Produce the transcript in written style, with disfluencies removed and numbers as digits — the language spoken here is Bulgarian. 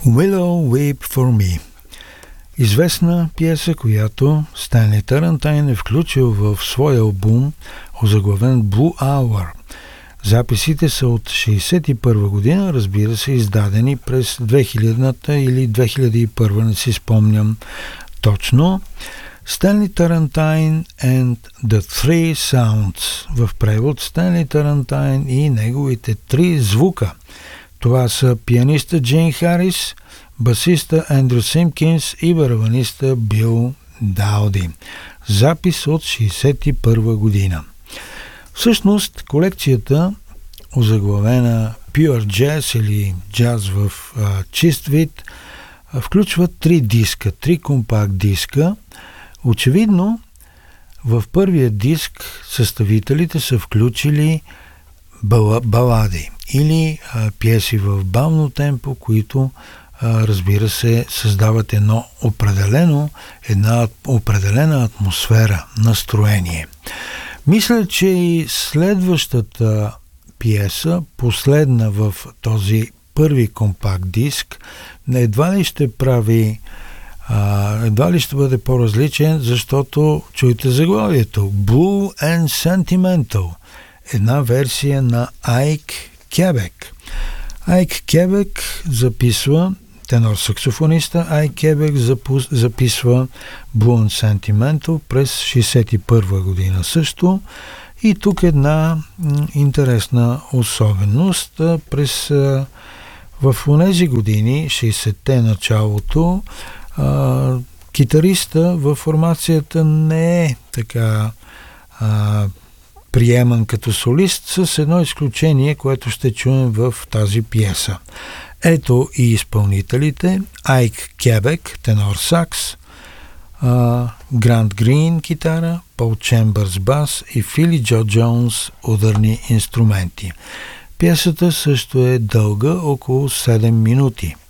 Willow Weep for Me. Известна пиеса, която Стенли Тарантайн е включил в своя албум, озаглавен Blue Hour. Записите са от 1961 година, разбира се, издадени през 2000-та или 2001, не си спомням точно. Стенли Тарантайн and the Three Sounds. В превод Стенли Тарантайн и неговите три звука. Това са пианиста Джейн Харис, басиста Ендрю Симпкинс и барабаниста Бил Дауди. Запис от 1961 година. Всъщност, колекцията, озаглавена Pure Jazz или джаз в чист вид, включва три диска, три компакт диска. Очевидно, в първия диск съставителите са включили балади или пиеси в бавно темпо, които, разбира се, създават една определена атмосфера, настроение. Мисля, че и следващата пиеса, последна в този първи компакт диск, едва ли ще бъде по-различен, защото чуйте заглавието Blue and Sentimental, една версия на Айк Кебек. Айк Кебек записва, тенор-саксофониста Айк Кебек записва Blue and Sentimental през 1961 година също. И тук една интересна особеност. В онези години, 60-те началото, китариста във формацията не е така приеман като солист, с едно изключение, което ще чуем в тази пиеса. Ето и изпълнителите: Айк Кебек, тенор сакс, Грант Грин китара, Пол Чембърс бас и Фили Джо Джонс ударни инструменти. Пиесата също е дълга, около 7 минути.